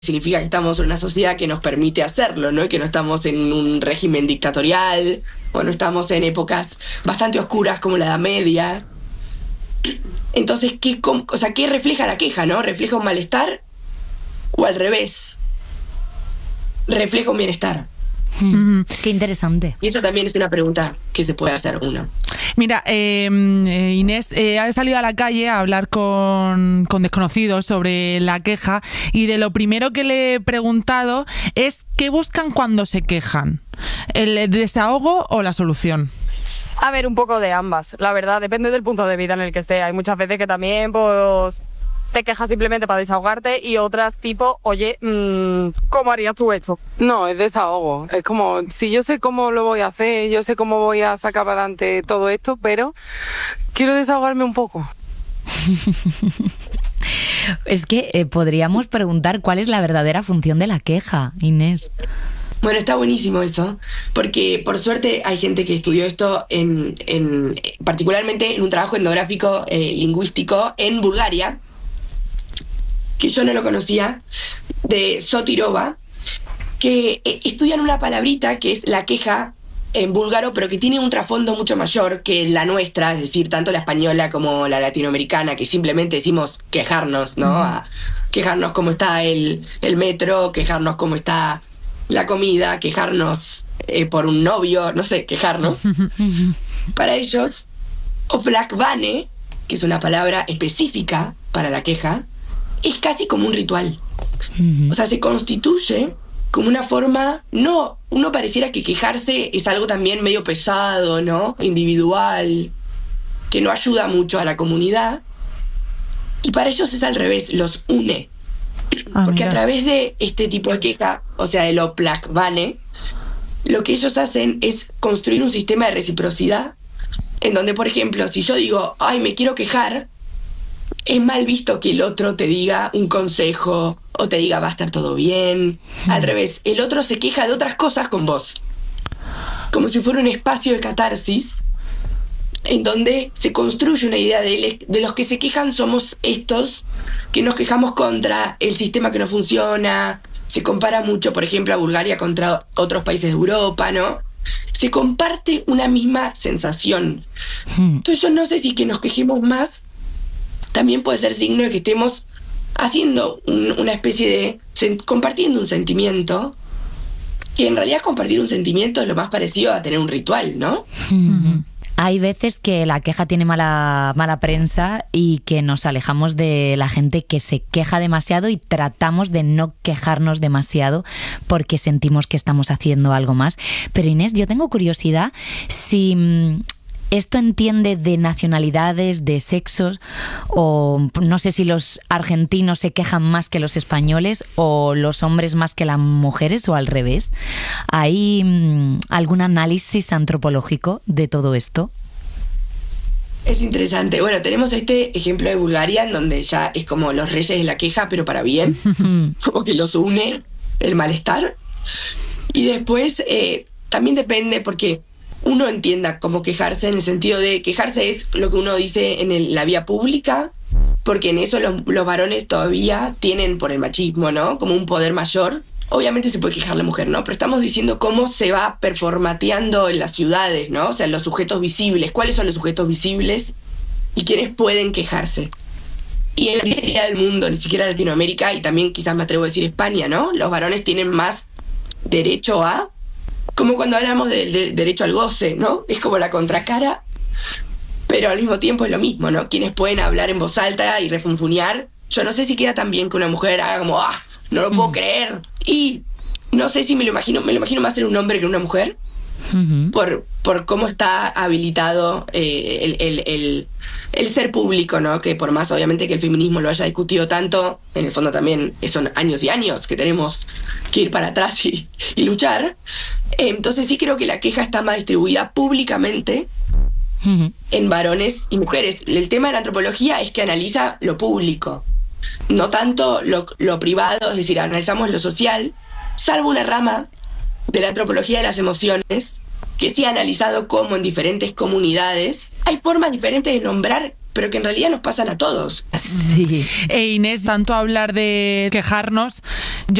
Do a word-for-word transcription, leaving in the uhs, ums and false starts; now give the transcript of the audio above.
significa que estamos en una sociedad que nos permite hacerlo, ¿no? Y que no estamos en un régimen dictatorial, o no estamos en épocas bastante oscuras como la Edad Media. Entonces, ¿qué, cómo, o sea, ¿qué refleja la queja, no? ¿Refleja un malestar o al revés? Refleja un bienestar. Mm, qué interesante. Y eso también es una pregunta que se puede hacer uno. Mira, eh, Inés eh, ha salido a la calle a hablar con, con desconocidos sobre la queja, y de lo primero que le he preguntado es ¿qué buscan cuando se quejan? ¿El desahogo o la solución? A ver, un poco de ambas, la verdad, depende del punto de vida en el que esté. Hay muchas veces que también, pues, te quejas simplemente para desahogarte, y otras tipo, oye, mmm, ¿cómo harías tú esto? No, es desahogo. Es como, si yo sé cómo lo voy a hacer, yo sé cómo voy a sacar para adelante todo esto, pero quiero desahogarme un poco. Es que eh, podríamos preguntar cuál es la verdadera función de la queja, Inés. Bueno, está buenísimo eso, porque por suerte hay gente que estudió esto en, en particularmente en un trabajo etnográfico eh, lingüístico en Bulgaria, que yo no lo conocía, de Sotirova, que eh, estudian una palabrita que es la queja en búlgaro, pero que tiene un trasfondo mucho mayor que la nuestra, es decir, tanto la española como la latinoamericana, que simplemente decimos quejarnos, ¿no? Uh-huh. A quejarnos cómo está el, el metro, quejarnos cómo está la comida, quejarnos eh, por un novio, no sé, quejarnos. Para ellos, oplakvane, que es una palabra específica para la queja, es casi como un ritual. Uh-huh. O sea, se constituye como una forma, no, uno pareciera que quejarse es algo también medio pesado, ¿no? Individual, que no ayuda mucho a la comunidad. Y para ellos es al revés, los une. Ah, porque mira. A través de este tipo de queja, o sea, de lo plakvane, lo que ellos hacen es construir un sistema de reciprocidad en donde, por ejemplo, si yo digo, ay, me quiero quejar, es mal visto que el otro te diga un consejo o te diga va a estar todo bien. Mm. Al revés, el otro se queja de otras cosas con vos. Como si fuera un espacio de catarsis en donde se construye una idea de, de los que se quejan somos estos que nos quejamos contra el sistema que no funciona. Se compara mucho, por ejemplo, a Bulgaria contra otros países de Europa, ¿no? Se comparte una misma sensación. Mm. Entonces yo no sé si que nos quejemos más también puede ser signo de que estemos haciendo un, una especie de... Sen, compartiendo un sentimiento, que en realidad compartir un sentimiento es lo más parecido a tener un ritual, ¿no? Mm-hmm. Hay veces que la queja tiene mala, mala prensa y que nos alejamos de la gente que se queja demasiado y tratamos de no quejarnos demasiado porque sentimos que estamos haciendo algo más. Pero Inés, yo tengo curiosidad si... ¿esto entiende de nacionalidades, de sexos? O no sé si los argentinos se quejan más que los españoles o los hombres más que las mujeres o al revés. ¿Hay mmm, algún análisis antropológico de todo esto? Es interesante. Bueno, tenemos este ejemplo de Bulgaria en donde ya es como los reyes de la queja, pero para bien. Como que los une el malestar. Y después eh, también depende porque... uno entienda cómo quejarse en el sentido de quejarse es lo que uno dice en el, la vía pública, porque en eso los, los varones todavía tienen por el machismo, ¿no? Como un poder mayor. Obviamente se puede quejar la mujer, ¿no? Pero estamos diciendo cómo se va performateando en las ciudades, ¿no? O sea, los sujetos visibles. ¿Cuáles son los sujetos visibles? Y quiénes pueden quejarse. Y en la mayoría del mundo, ni siquiera Latinoamérica, y también quizás me atrevo a decir España, ¿no? Los varones tienen más derecho a... como cuando hablamos del de derecho al goce, ¿no? Es como la contracara, pero al mismo tiempo es lo mismo, ¿no? Quienes pueden hablar en voz alta y refunfuñar. Yo no sé si queda tan bien que una mujer haga como, ¡ah! No lo puedo mm. creer. Y no sé si me lo imagino, me lo imagino más en un hombre que en una mujer, mm-hmm. por, por cómo está habilitado eh, el, el, el, el ser público, ¿no? Que por más, obviamente, que el feminismo lo haya discutido tanto, en el fondo también son años y años que tenemos que ir para atrás y, y luchar. Entonces sí creo que la queja está más distribuida públicamente uh-huh. en varones y mujeres. El tema de la antropología es que analiza lo público, no tanto lo, lo privado, es decir, analizamos lo social, salvo una rama de la antropología de las emociones, que sí ha analizado cómo en diferentes comunidades hay formas diferentes de nombrar, pero que en realidad nos pasan a todos. Sí. E Inés, tanto hablar de quejarnos,